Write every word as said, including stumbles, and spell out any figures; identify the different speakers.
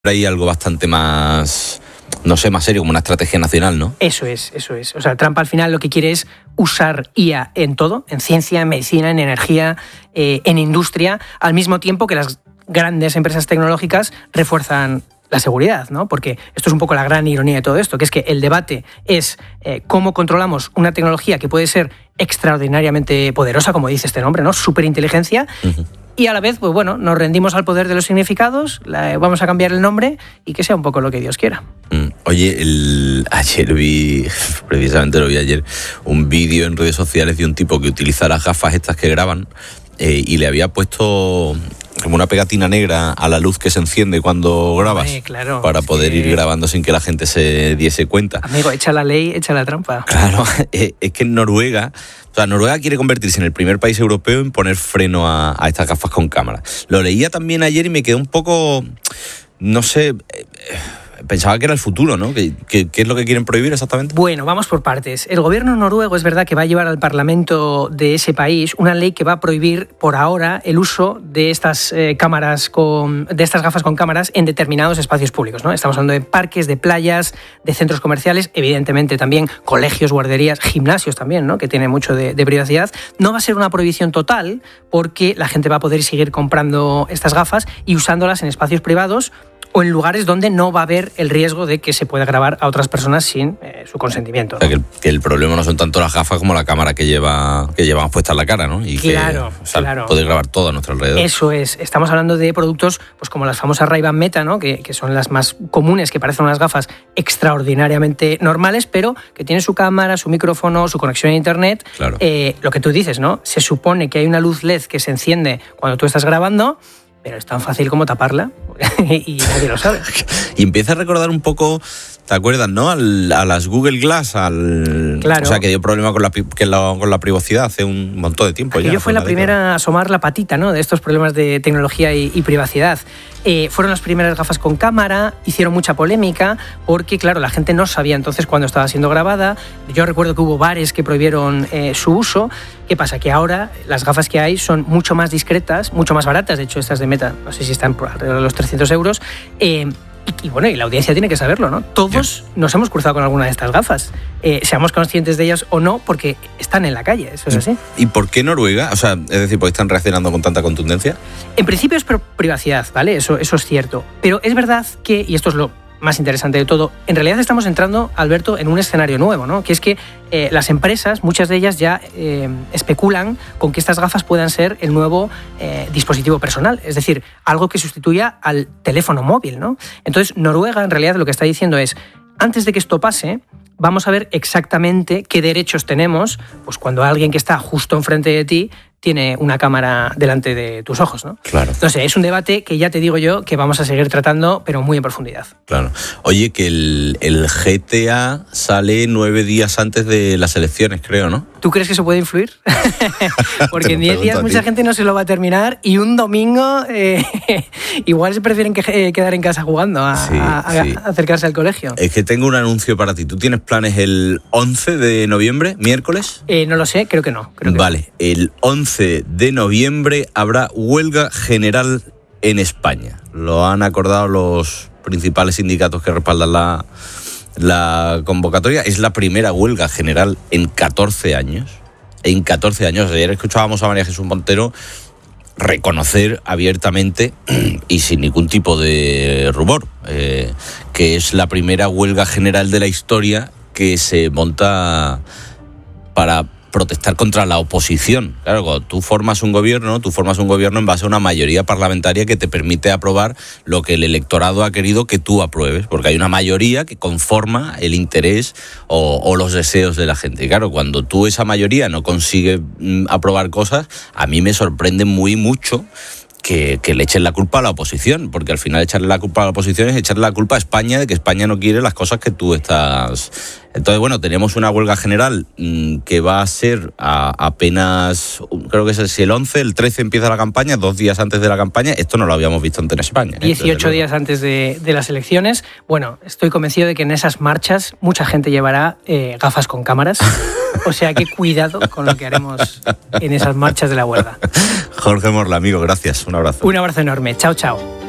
Speaker 1: hay algo bastante más, no sé, más serio, como una estrategia nacional, ¿no?
Speaker 2: Eso es, eso es. O sea, Trump al final lo que quiere es usar I A en todo, en ciencia, en medicina, en energía, eh, en industria, al mismo tiempo que las grandes empresas tecnológicas refuerzan la seguridad, ¿no? Porque esto es un poco la gran ironía de todo esto, que es que el debate es eh, cómo controlamos una tecnología que puede ser extraordinariamente poderosa, como dice este nombre, ¿no? Superinteligencia. Uh-huh. Y a la vez, pues bueno, nos rendimos al poder de los significados, la, vamos a cambiar el nombre y que sea un poco lo que Dios quiera.
Speaker 1: Mm. Oye, el, ayer vi, precisamente lo vi ayer, un vídeo en redes sociales de un tipo que utiliza las gafas estas que graban eh, y le había puesto como una pegatina negra a la luz que se enciende cuando grabas.
Speaker 2: Ay, claro,
Speaker 1: para poder sí. ir grabando sin que la gente se diese cuenta.
Speaker 2: Amigo, echa la ley, echa la trampa.
Speaker 1: Claro, es que en Noruega, o sea, Noruega quiere convertirse en el primer país europeo en poner freno a, a estas gafas con cámara. Lo leía también ayer y me quedé un poco, no sé, pensaba que era el futuro, ¿no? ¿Qué, qué, qué es lo que quieren prohibir exactamente?
Speaker 2: Bueno, vamos por partes. El gobierno noruego es verdad que va a llevar al Parlamento de ese país una ley que va a prohibir por ahora el uso de estas eh, cámaras con, de estas gafas con cámaras en determinados espacios públicos, ¿no? Estamos hablando de parques, de playas, de centros comerciales, evidentemente también colegios, guarderías, gimnasios también, ¿no? Que tiene mucho de, de privacidad. No va a ser una prohibición total porque la gente va a poder seguir comprando estas gafas y usándolas en espacios privados o en lugares donde no va a haber el riesgo de que se pueda grabar a otras personas sin eh, su consentimiento, ¿no?
Speaker 1: O sea, que el, que el problema no son tanto las gafas como la cámara que lleva que llevamos puesta en la cara, ¿no? Y
Speaker 2: claro,
Speaker 1: que, o sea,
Speaker 2: claro.
Speaker 1: poder grabar todo a nuestro alrededor.
Speaker 2: Eso es. Estamos hablando de productos pues como las famosas Ray-Ban Meta, ¿no? Que, que son las más comunes, que parecen unas gafas extraordinariamente normales, pero que tienen su cámara, su micrófono, su conexión a internet.
Speaker 1: Claro.
Speaker 2: Eh, lo que tú dices, ¿no? Se supone que hay una luz L E D que se enciende cuando tú estás grabando, pero es tan fácil como taparla y nadie lo sabe.
Speaker 1: Y empieza a recordar un poco, ¿te acuerdas, no? Al, a las Google Glass, al,
Speaker 2: claro.
Speaker 1: O sea, que dio problema con la, que la, con la privacidad hace un montón de tiempo.
Speaker 2: Aquello
Speaker 1: ya.
Speaker 2: fue la primera a asomar la patita, ¿no? De estos problemas de tecnología y, y privacidad. Eh, fueron las primeras gafas con cámara, hicieron mucha polémica porque, claro, la gente no sabía entonces cuándo estaba siendo grabada. Yo recuerdo que hubo bares que prohibieron eh, su uso. ¿Qué pasa? Que ahora las gafas que hay son mucho más discretas, mucho más baratas. De hecho, estas de Meta, no sé si están por alrededor de los trescientos euros. Eh, y, y bueno, y la audiencia tiene que saberlo, ¿no? Todos yeah. nos hemos cruzado con alguna de estas gafas. Eh, seamos conscientes de ellas o no, porque están en la calle, eso es así.
Speaker 1: ¿Y por qué Noruega? O sea, es decir, ¿por qué están reaccionando con tanta contundencia?
Speaker 2: En principio es por privacidad, ¿vale? Eso, eso es cierto. Pero es verdad que, y esto es lo más interesante de todo, en realidad estamos entrando, Alberto, en un escenario nuevo, ¿no? Que es que eh, las empresas, muchas de ellas ya eh, especulan con que estas gafas puedan ser el nuevo eh, dispositivo personal, es decir, algo que sustituya al teléfono móvil, ¿no? Entonces, Noruega, en realidad, lo que está diciendo es, antes de que esto pase, vamos a ver exactamente qué derechos tenemos, pues cuando alguien que está justo enfrente de ti tiene una cámara delante de tus ojos, ¿no?
Speaker 1: Claro.
Speaker 2: Entonces, es un debate que ya te digo yo que vamos a seguir tratando, pero muy en profundidad.
Speaker 1: Claro. Oye, que el, el G T A sale nueve días antes de las elecciones, creo, ¿no?
Speaker 2: ¿Tú crees que eso puede influir? Porque en diez días mucha gente no se lo va a terminar y un domingo eh, igual se prefieren que, eh, quedar en casa jugando a,
Speaker 1: sí,
Speaker 2: a, a,
Speaker 1: sí.
Speaker 2: a acercarse al colegio.
Speaker 1: Es que tengo un anuncio para ti. ¿Tú tienes planes el once de noviembre, miércoles?
Speaker 2: Eh, no lo sé, creo que no. Creo que
Speaker 1: vale,
Speaker 2: no.
Speaker 1: El once de noviembre habrá huelga general en España. Lo han acordado los principales sindicatos que respaldan la, la convocatoria. Es la primera huelga general en catorce años. En catorce años. Ayer escuchábamos a María Jesús Montero reconocer abiertamente y sin ningún tipo de rubor eh, que es la primera huelga general de la historia que se monta para protestar contra la oposición. Claro, cuando tú formas un gobierno, tú formas un gobierno en base a una mayoría parlamentaria que te permite aprobar lo que el electorado ha querido que tú apruebes, porque hay una mayoría que conforma el interés o, o los deseos de la gente. Y claro, cuando tú esa mayoría no consigue mm, aprobar cosas, a mí me sorprende muy mucho Que, que le echen la culpa a la oposición, porque al final echarle la culpa a la oposición es echarle la culpa a España de que España no quiere las cosas que tú estás. Entonces, bueno, tenemos una huelga general mmm, que va a ser a, apenas, creo que es si el once, el trece empieza la campaña, dos días antes de la campaña. Esto no lo habíamos visto antes en España.
Speaker 2: dieciocho ¿eh? días antes de, de las elecciones. Bueno, estoy convencido de que en esas marchas mucha gente llevará eh, gafas con cámaras. O sea que cuidado con lo que haremos en esas marchas de la huelga.
Speaker 1: Jorge Morla, amigo, gracias. Un abrazo.
Speaker 2: Un abrazo enorme. Chao, chao.